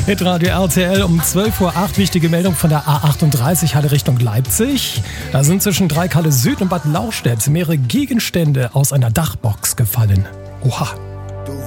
Hitradio RTL um 12:08 Uhr. Wichtige Meldung von der A38 Halle Richtung Leipzig. Da sind zwischen Dreikalle Süd und Bad Lauchstädt mehrere Gegenstände aus einer Dachbox gefallen. Oha.